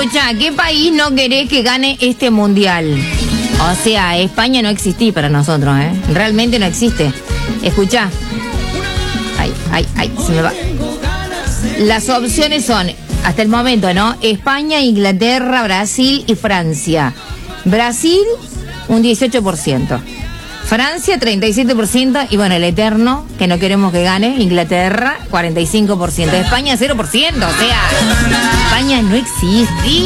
Escucha, ¿qué país no querés que gane este mundial? O sea, España no existe para nosotros, ¿eh? Realmente no existe. Escucha. Ay, se me va. Las opciones son, hasta el momento, ¿no? España, Inglaterra, Brasil y Francia. Brasil, un 18%. Francia, 37%. Y bueno, el eterno, que no queremos que gane, Inglaterra, 45%. España, 0%. O sea, España no existe.